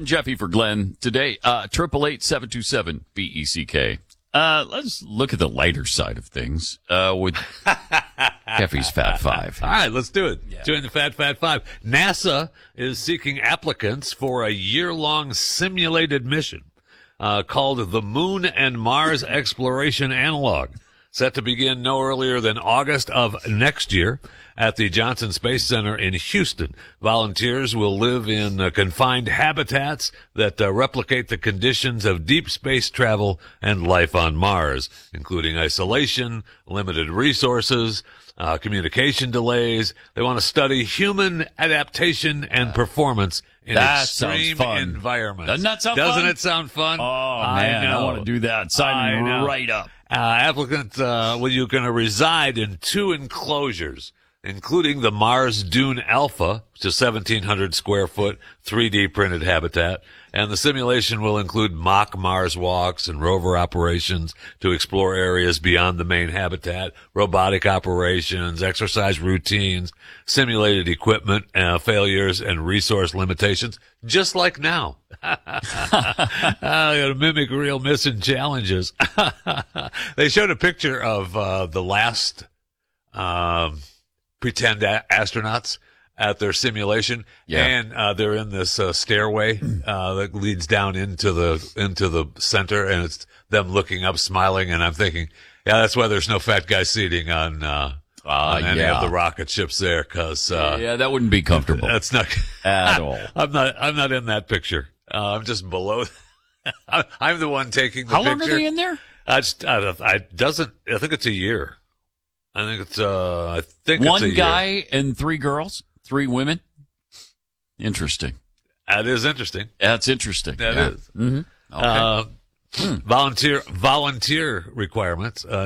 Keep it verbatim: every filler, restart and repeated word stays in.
and Jeffy for Glenn today. Uh, triple eight seven two seven B E C K. Uh, let's look at the lighter side of things uh, with Jeffy's Fat Five. All right, let's do it. Yeah. Doing the Fat Fat Five. NASA is seeking applicants for a year-long simulated mission uh, called the Moon and Mars Exploration Analog, set to begin no earlier than August of next year at the Johnson Space Center in Houston. Volunteers will live in uh, confined habitats that uh, replicate the conditions of deep space travel and life on Mars, including isolation, limited resources, uh, communication delays. They want to study human adaptation and performance in that extreme environments. Doesn't that sound Doesn't fun? it sound fun? Oh, I man, know. I want to do that. Sign me right up. Uh, applicants, uh, well, you're going to reside in two enclosures, including the Mars Dune Alpha, which is seventeen hundred square foot three D printed habitat. And the simulation will include mock Mars walks and rover operations to explore areas beyond the main habitat, robotic operations, exercise routines, simulated equipment uh, failures, and resource limitations, just like now. uh, to mimic real mission challenges. They showed a picture of uh, the last um, pretend a- astronauts at their simulation, yeah. and uh, they're in this uh, stairway uh, that leads down into the into the center, and it's them looking up, smiling, and I'm thinking, yeah, that's why there's no fat guy seating on, uh, uh, on any yeah. of the rocket ships there, because uh, yeah, that wouldn't be comfortable. That's not at all. I'm not. I'm not in that picture. Uh, I'm just below. I'm the one taking the How picture. long are they in there? I, just, I, I doesn't. I think it's a year. I think it's. Uh, I think one it's a guy year. and three girls, three women. Interesting. That is interesting. That's interesting. That yeah. is. Mm-hmm. Okay. Uh, hmm. Volunteer volunteer requirements. Uh,